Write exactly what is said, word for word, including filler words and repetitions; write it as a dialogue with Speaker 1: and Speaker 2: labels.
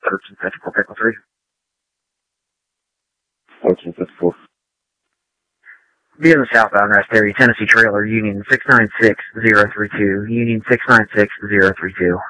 Speaker 1: thirteen fifty-four, Pickle three.
Speaker 2: thirteen fifty-four.
Speaker 1: Be in the southbound rest area, Tennessee trailer, Union six nine six zero three two, Union six nine six zero three two.